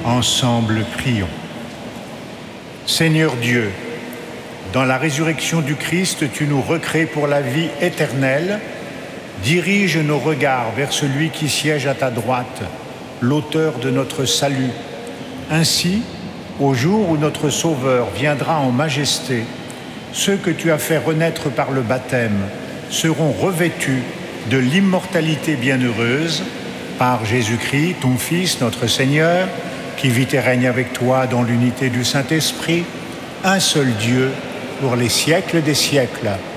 Ensemble, prions. Seigneur Dieu, dans la résurrection du Christ, tu nous recrées pour la vie éternelle. Dirige nos regards vers celui qui siège à ta droite, l'auteur de notre salut. Ainsi, au jour où notre Sauveur viendra en majesté, ceux que tu as fait renaître par le baptême seront revêtus de l'immortalité bienheureuse par Jésus-Christ, ton Fils, notre Seigneur, qui vit et règne avec toi dans l'unité du Saint-Esprit, un seul Dieu, pour les siècles des siècles.